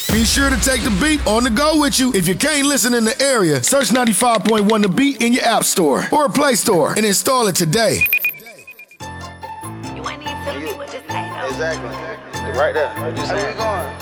Be sure to take the beat on the go with you. If you can't listen in the area, search 95.1 The Beat in your app store or Play Store and install it today. You ain't even telling me what this ain't. Exactly. Right there. What you saying?